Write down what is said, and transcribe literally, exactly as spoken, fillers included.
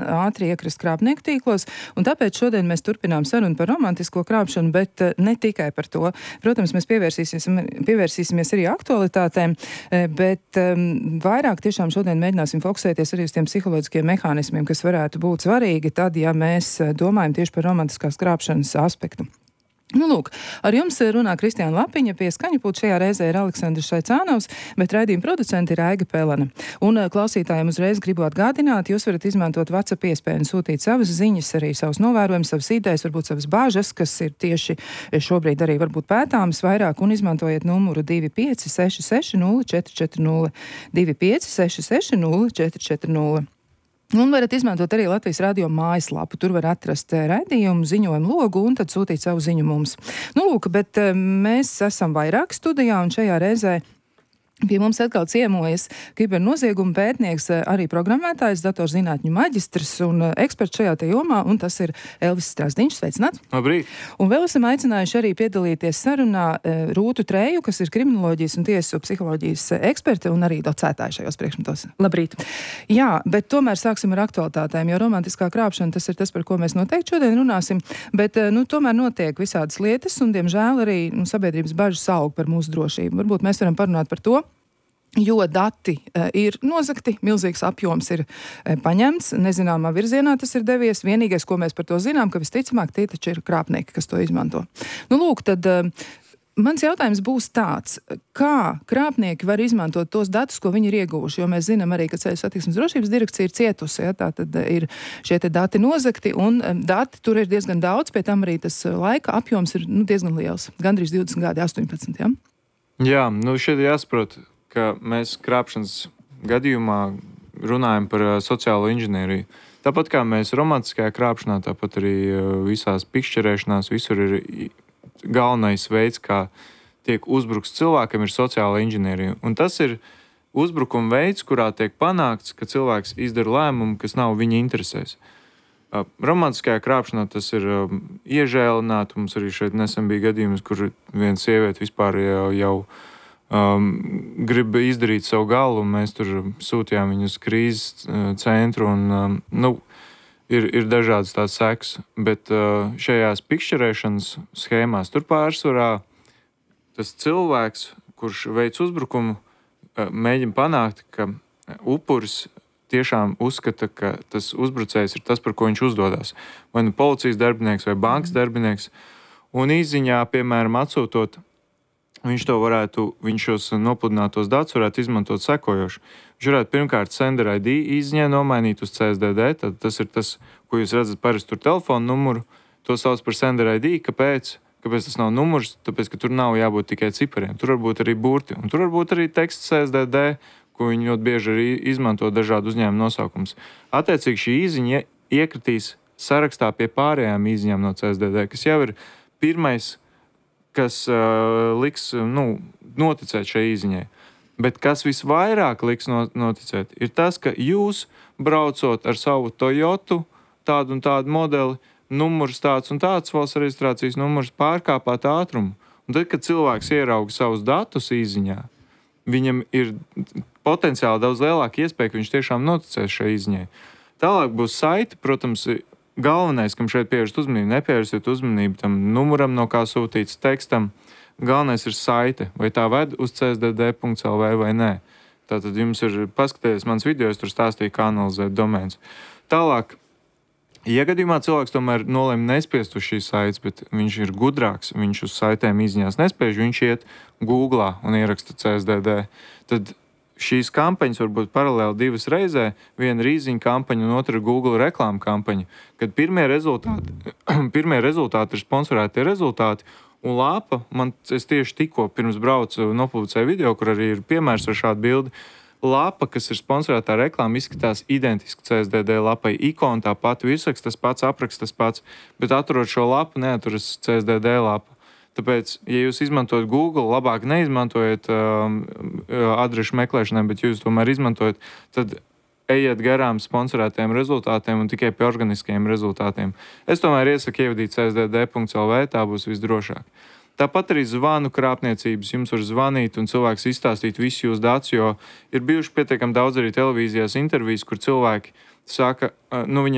ātri iekrist krāpnieku tīklos, un tāpēc šodien mēs turpinām sarunu par romantisko krāpšanu, bet ne tikai par to. Protams, mēs pievērsīsimies, pievērsīsimies arī aktualitātēm, bet um, vairāk tiešām šodien mēģināsim fokusēties arī uz tiem psiholoģiskiem mehānismiem, kas varētu būt svarīgi tad, ja mēs domājam tieši par romantiskās krāpšanas aspektu. Nu, lūk, ar jums runā Kristiāna Lapiņa, pie skaņa pulta šajā reizē ir Aleksandrs Šaicānovs, bet raidījuma producenti ir Aiga Pelena. Un klausītājiem uzreiz gribu atgādināt, jūs varat izmantot WhatsApp iespēju un sūtīt savas ziņas, arī savus novērojumus, savas idejas, varbūt savas bāžas, kas ir tieši šobrīd arī varbūt pētāmas vairāk, un izmantojiet numuru divi pieci seši seši nulle četri četri nulle, divi pieci seši seši nulle četri četri nulle. Un varat izmantot arī Latvijas radio mājaslapu. Tur var atrast raidījumu, ziņojumu logu un tad sūtīt savu ziņu mums. Nu, lūk, bet mēs esam vairāk studijā un šajā reizē pie mums atkal ciemojas kibernozieguma pētnieks, arī programmētājs, datorzinātņu maģistrs un eksperts šajā te jomā, un tas ir Elvis Strazdiņš. Sveicināt! Labrīt! Un vēl esam aicinājuši arī piedalīties sarunā Rūtu Treju, kas ir kriminoloģijas un tiesu psiholoģijas eksperte un arī docētāja šajos priekšmetos. Labrīt! Jā, bet tomēr sāksim ar aktualitātēm, jo romantiskā krāpšana tas ir tas, par ko mēs noteikti šodien runāsim, bet, nu, tomēr notiek visādas lietas un, diemžēl, arī nu, sabiedrības bažas aug par mūsu drošību. Varbūt mēs varam parunāt par to, jo dati uh, ir nozagti, milzīgs apjoms ir uh, paņemts, nezināmā virzienā tas ir devies. Vienīgais, ko mēs par to zinām, ka visticamāk tie taču ir krāpnieki, kas to izmanto. Nu, lūk, tad uh, mans jautājums būs tāds, kā krāpnieki var izmantot tos datus, ko viņi ir ieguvuši, jo mēs zinām arī, ka Ceļu satiksmes drošības direkcija ir cietusi, ja, tā tad ir šie te dati nozagti, un um, dati tur ir diezgan daudz, pie tam arī tas laika apjoms ir nu, diezgan liels, gandrīz divdesmit gadi, astoņpadsmit, ja? Jā, nu šeit jāsaprot, ka mēs krāpšanas gadījumā runājam par uh, sociālo inženieriju. Tāpat kā mēs romantiskajā krāpšanā, tāpat arī uh, visās pikšķerēšanās, visur ir galvenais veids, kā tiek uzbrukts cilvēkam, ir sociāla inženierija. Un tas ir uzbrukuma veids, kurā tiek panākts, ka cilvēks izdara lēmumu, kas nav viņa interesēs. Uh, romantiskajā krāpšanā tas ir uh, iežēlināt. Mums arī šeit nesen bija gadījums, kur viena sieviete vispār jau, jau Um, grib izdarīt savu galu, un mēs tur sūtījām viņu uz krīzes uh, centru, un um, nu, ir, ir dažādas tās sekas, bet uh, šajās pikšķerēšanas schēmās tur pārsvarā tas cilvēks, kurš veic uzbrukumu, uh, mēģina panākt, ka upuris tiešām uzskata, ka tas uzbrucējs ir tas, par ko viņš uzdodas. Vai nu policijas darbinieks vai bankas darbinieks, un izziņā, piemēram, atsūtot, viņš to varētu, viņš šos nopludinātos datus varētu izmantot sekojoši. Viņš varētu pirmkārt sender I D izziņai nomainīt uz C S D D, tad tas ir tas, ko jūs redzat parasti tur telefonu numuru, to sauc par sender I D. Kāpēc? Kāpēc tas nav numurs? Tāpēc, ka tur nav jābūt tikai cipariem. Tur var būt arī burti, un tur var būt arī teksts C S D D, ko viņi ļoti bieži arī izmanto dažādu uzņēmumu nosaukums. Attiecīgi šī izziņa iekritīs sarakstā pie pārējām izziņām no C S D D, kas jau ir pirmais, kas uh, liks nu, noticēt šai izziņai. Bet kas visvairāk liks noticēt, ir tas, ka jūs, braucot ar savu Toyotu, tādu un tādu modeli, numurs tāds un tāds, valsts reģistrācijas numurs, pārkāpāt ātrumu. Un tad, kad cilvēks ierauga savus datus izziņā, viņam ir potenciāli daudz lielāka iespēja, ka viņš tiešām noticēs šai izziņai. Tālāk būs saite, protams, galvenais, kam šeit pievērst uzmanību, nepievērsiet uzmanību tam numuram, no kā sūtīts tekstam. Galvenais ir saite, vai tā ved uz c s d d punkts l v vai nē. Tātad jums ir paskatieties mans video, es tur stāstīju, kā analizēt domēns. Tālāk, ja gadījumā cilvēks tomēr nolēma nespiest uz šīs saites, bet viņš ir gudrāks, viņš uz saitēm izziņās nespēj, viņš iet Googlā un ieraksta C S D D, tad šīs kampaņas var būt paralēli divas reizē. Viena ir izziņa kampaņa un otra ir Google reklāma kampaņa. Kad pirmie rezultāti, pirmie rezultāti ir sponsorētie rezultāti, un lāpa, man es tieši tikko pirms braucu nopublicēju video, kur arī ir piemērs ar šādu bildi. Lapa, kas ir sponsorētā reklāma, izskatās identiski C S D D lapai. Ikona tā pati, virsraksts tas pats, apraksts tas pats, bet aturot šo lapu, neaturas C S D D lapa. Tāpēc, ja jūs izmantojat Google, labāk neizmantojiet um, adrešu meklēšanai, bet jūs tomēr izmantojat, tad ejiet garām sponsorētiem rezultātiem un tikai pie organiskajiem rezultātiem. Es tomēr iesaku ievadīt c s d d punkts l v, tā būs visdrošāk. Tāpat arī zvanu krāpniecības. Jums var zvanīt un cilvēks izstāstīt visu jūsu datus, jo ir bijuši pietiekami daudz arī televīzijās intervijas, kur cilvēki saka, nu, viņi